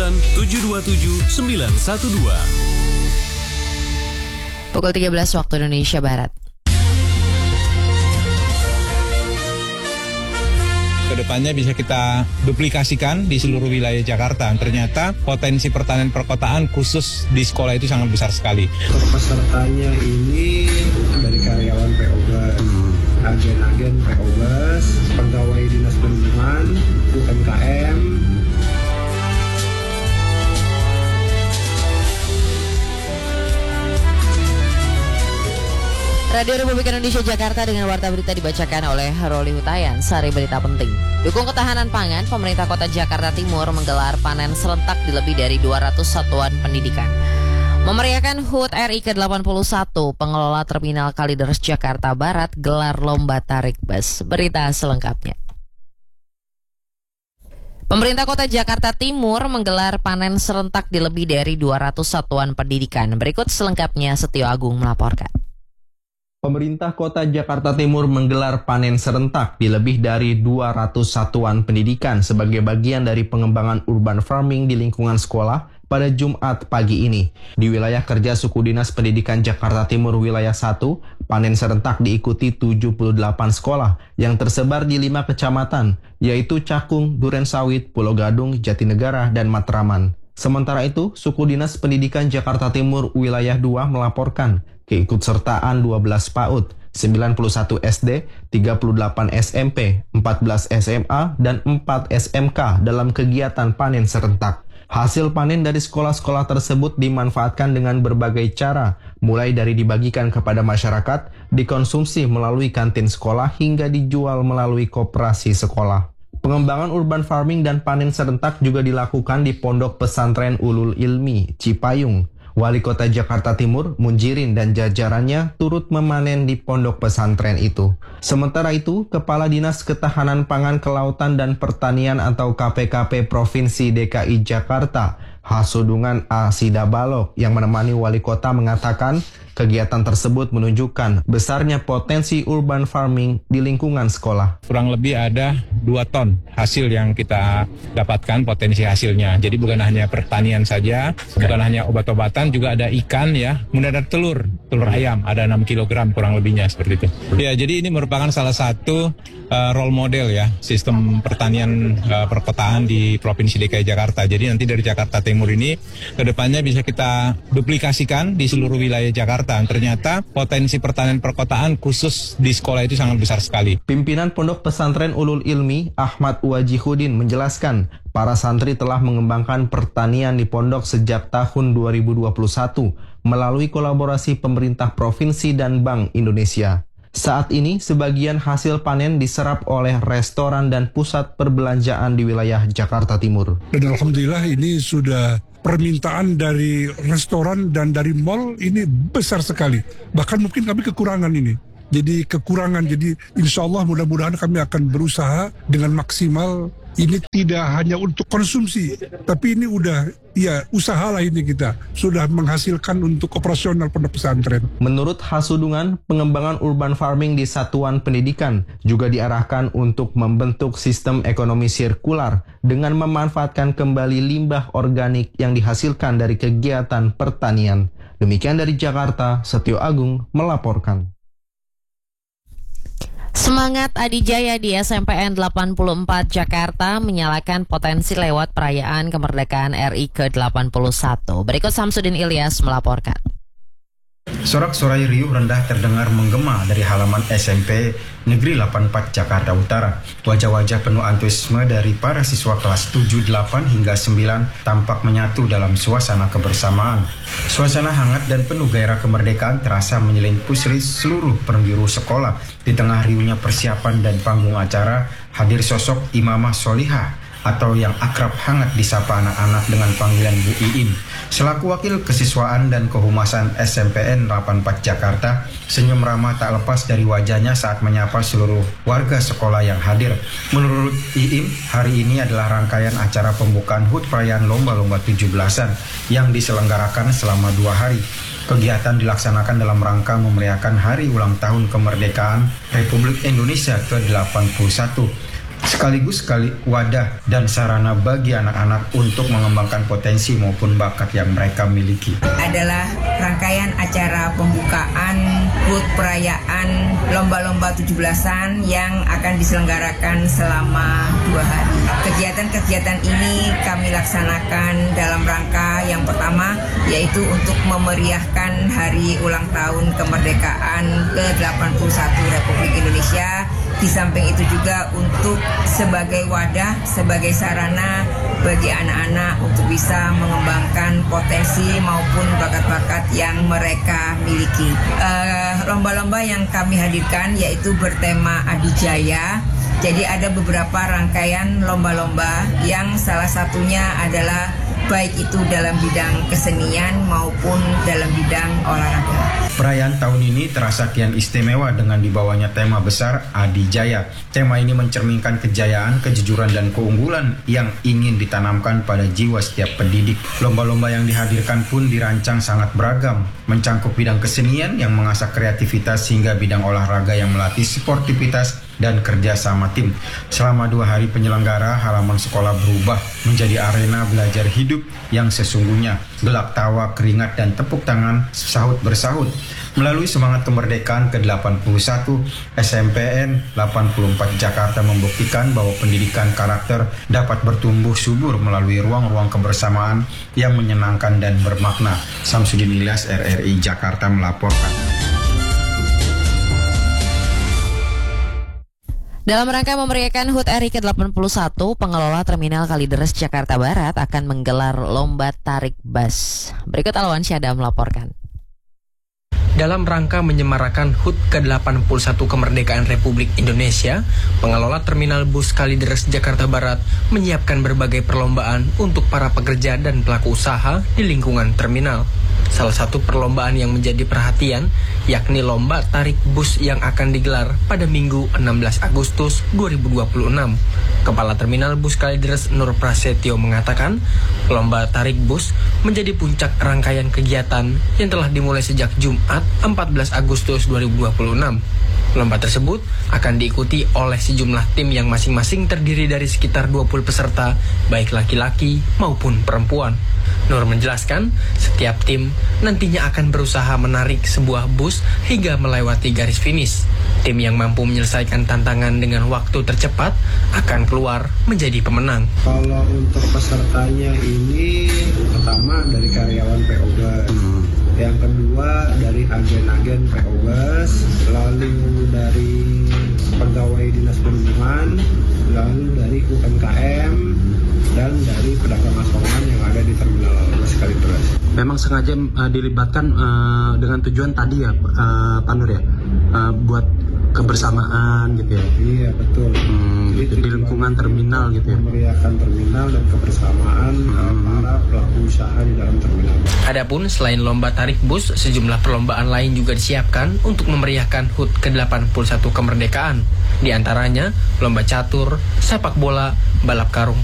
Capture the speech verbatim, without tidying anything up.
sembilan tujuh dua tujuh sembilan satu dua. Pukul tiga belas waktu Indonesia Barat. Kedepannya bisa kita duplikasikan di seluruh wilayah Jakarta. Ternyata potensi pertanian perkotaan khusus di sekolah itu sangat besar sekali. Pesertanya ini dari karyawan P O B S, agen-agen P O B S, pegawai dinas perhubungan, U M K M. Radio Republik Indonesia Jakarta dengan warta berita dibacakan oleh Roli Hutayan. Sari berita penting. Dukung ketahanan pangan, pemerintah Kota Jakarta Timur menggelar panen serentak di lebih dari dua ratus satuan pendidikan. Memeriahkan H U T R I ke delapan puluh satu, pengelola Terminal Kalideres Jakarta Barat gelar lomba tarik bus. Berita selengkapnya. Pemerintah Kota Jakarta Timur menggelar panen serentak di lebih dari dua ratus satuan pendidikan. Berikut selengkapnya, Setio Agung melaporkan. Pemerintah Kota Jakarta Timur menggelar panen serentak di lebih dari dua ratus satuan pendidikan sebagai bagian dari pengembangan urban farming di lingkungan sekolah pada Jumat pagi ini. Di wilayah kerja Suku Dinas Pendidikan Jakarta Timur Wilayah satu, panen serentak diikuti tujuh puluh delapan sekolah yang tersebar di lima kecamatan, yaitu Cakung, Durensawit, Pulau Gadung, Jatinegara, dan Matraman. Sementara itu, Suku Dinas Pendidikan Jakarta Timur Wilayah dua melaporkan keikutsertaan dua belas PAUD, sembilan puluh satu S D, tiga puluh delapan S M P, empat belas S M A, dan empat S M K dalam kegiatan panen serentak. Hasil panen dari sekolah-sekolah tersebut dimanfaatkan dengan berbagai cara, mulai dari dibagikan kepada masyarakat, dikonsumsi melalui kantin sekolah, hingga dijual melalui koperasi sekolah. Pengembangan urban farming dan panen serentak juga dilakukan di Pondok Pesantren Ulul Ilmi, Cipayung. Wali Kota Jakarta Timur, Munjirin, dan jajarannya turut memanen di pondok pesantren itu. Sementara itu, Kepala Dinas Ketahanan Pangan, Kelautan, dan Pertanian atau K P K P Provinsi D K I Jakarta, Hasudungan Asida Balok, yang menemani Wali Kota mengatakan kegiatan tersebut menunjukkan besarnya potensi urban farming di lingkungan sekolah. Kurang lebih ada dua ton hasil yang kita dapatkan potensi hasilnya. Jadi bukan hanya pertanian saja, bukan hanya obat-obatan, juga ada ikan ya. Kemudian ada telur, telur ayam, ada enam kilogram kurang lebihnya seperti itu. Ya, jadi ini merupakan salah satu uh, role model ya, sistem pertanian uh, perkotaan di Provinsi D K I Jakarta. Jadi nanti dari Jakarta Timur ini, kedepannya bisa kita duplikasikan di seluruh wilayah Jakarta. Ternyata potensi pertanian perkotaan khusus di sekolah itu sangat besar sekali. Pimpinan Pondok Pesantren Ulul Ilmi, Ahmad Wajihudin, menjelaskan para santri telah mengembangkan pertanian di pondok sejak tahun dua ribu dua puluh satu melalui kolaborasi pemerintah provinsi dan Bank Indonesia. Saat ini, sebagian hasil panen diserap oleh restoran dan pusat perbelanjaan di wilayah Jakarta Timur. Dan alhamdulillah ini sudah permintaan dari restoran dan dari mal ini besar sekali. Bahkan mungkin kami kekurangan ini. Jadi kekurangan, jadi insya Allah mudah-mudahan kami akan berusaha dengan maksimal. Ini tidak hanya untuk konsumsi, tapi ini udah, ya usaha lah ini kita. Sudah menghasilkan untuk operasional pondok pesantren. Menurut Hasudungan, pengembangan urban farming di satuan pendidikan juga diarahkan untuk membentuk sistem ekonomi sirkular dengan memanfaatkan kembali limbah organik yang dihasilkan dari kegiatan pertanian. Demikian dari Jakarta, Setio Agung melaporkan. Semangat Adijaya di S M P N delapan puluh empat Jakarta menyalakan potensi lewat perayaan kemerdekaan R I ke delapan puluh satu. Berikut Samsudin Ilyas melaporkan. Sorak-sorai riuh rendah terdengar menggema dari halaman S M P Negeri delapan puluh empat Jakarta Utara. Wajah-wajah penuh antusiasme dari para siswa kelas tujuh, delapan, hingga sembilan tampak menyatu dalam suasana kebersamaan. Suasana hangat dan penuh gairah kemerdekaan terasa menyelimuti seluruh penjuru sekolah. Di tengah riuhnya persiapan dan panggung acara, hadir sosok Imamah Solihah atau yang akrab hangat disapa anak-anak dengan panggilan Bu Iin. Selaku wakil kesiswaan dan kehumasan S M P N delapan puluh empat Jakarta, senyum ramah tak lepas dari wajahnya saat menyapa seluruh warga sekolah yang hadir. Menurut Iin, hari ini adalah rangkaian acara pembukaan H U T perayaan lomba-lomba tujuh belasan yang diselenggarakan selama dua hari. Kegiatan dilaksanakan dalam rangka memeriahkan Hari Ulang Tahun Kemerdekaan Republik Indonesia ke delapan puluh satu. sekaligus sekali wadah dan sarana bagi anak-anak untuk mengembangkan potensi maupun bakat yang mereka miliki. Adalah rangkaian acara pembukaan H U T perayaan lomba-lomba tujuh belasan yang akan diselenggarakan selama dua hari. Kegiatan-kegiatan ini kami laksanakan dalam rangka yang pertama yaitu untuk memeriahkan hari ulang tahun kemerdekaan ke delapan puluh satu Republik Indonesia. Di samping itu juga untuk sebagai wadah, sebagai sarana bagi anak-anak untuk bisa mengembangkan potensi maupun bakat-bakat yang mereka miliki. Uh, lomba-lomba yang kami hadirkan yaitu bertema Adijaya. Jadi ada beberapa rangkaian lomba-lomba yang salah satunya adalah baik itu dalam bidang kesenian maupun dalam bidang olahraga. Perayaan tahun ini terasa kian istimewa dengan dibawanya tema besar Adijaya. Tema ini mencerminkan kejayaan, kejujuran, dan keunggulan yang ingin ditanamkan pada jiwa setiap pendidik. Lomba-lomba yang dihadirkan pun dirancang sangat beragam, mencangkup bidang kesenian yang mengasah kreativitas hingga bidang olahraga yang melatih sportivitas dan kerja sama tim. Selama dua hari penyelenggara, halaman sekolah berubah menjadi arena belajar hidup yang sesungguhnya. Gelak tawa, keringat, dan tepuk tangan sahut bersahut. Melalui semangat kemerdekaan ke delapan puluh satu, S M P N delapan puluh empat Jakarta membuktikan bahwa pendidikan karakter dapat bertumbuh subur melalui ruang-ruang kebersamaan yang menyenangkan dan bermakna. Samsudin Ilyas, R R I Jakarta melaporkan. Dalam rangka memeriahkan H U T R I ke delapan puluh satu, pengelola Terminal Kalideres Jakarta Barat akan menggelar lomba tarik bus. Berikut Alwan Syada melaporkan. Dalam rangka menyemarakan H U T ke delapan puluh satu Kemerdekaan Republik Indonesia, pengelola Terminal Bus Kalideres Jakarta Barat menyiapkan berbagai perlombaan untuk para pekerja dan pelaku usaha di lingkungan terminal. Salah satu perlombaan yang menjadi perhatian yakni lomba tarik bus yang akan digelar pada Minggu enam belas Agustus dua ribu dua puluh enam. Kepala Terminal Bus Kalideres Nur Prasetyo mengatakan, lomba tarik bus menjadi puncak rangkaian kegiatan yang telah dimulai sejak Jumat empat belas Agustus dua ribu dua puluh enam. Lomba tersebut akan diikuti oleh sejumlah tim yang masing-masing terdiri dari sekitar dua puluh peserta, baik laki-laki maupun perempuan. Nur menjelaskan, setiap tim nantinya akan berusaha menarik sebuah bus hingga melewati garis finish. Tim yang mampu menyelesaikan tantangan dengan waktu tercepat akan keluar menjadi pemenang. Kalau untuk pesertanya ini pertama dari karyawan P O Bus, hmm. yang kedua dari agen-agen P O Bus, lalu dari pegawai dinas perhubungan, lalu dari U M K M, dan dari pedagang asongan yang ada di Terminal Bus Kalideres. Memang sengaja uh, dilibatkan uh, dengan tujuan tadi ya, uh, Pak Nur ya, uh, buat kebersamaan gitu ya. Iya betul. Hmm, gitu, di lingkungan terminal gitu ya. Memeriahkan terminal dan kebersamaan hmm. para pelaku usaha di dalam terminal. Adapun selain lomba tarik bus, sejumlah perlombaan lain juga disiapkan untuk memeriahkan H U T ke delapan puluh satu kemerdekaan. Di antaranya lomba catur, sepak bola, balap karung